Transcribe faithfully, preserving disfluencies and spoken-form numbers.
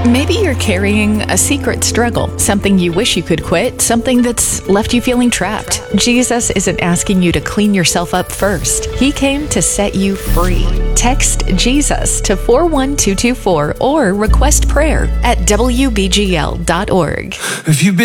Maybe you're carrying a secret struggle, something you wish you could quit, something that's left you feeling trapped. Jesus isn't asking you to clean yourself up first. He came to set you free. Text Jesus to four one two two four or request prayer at W B G L dot org. If you've been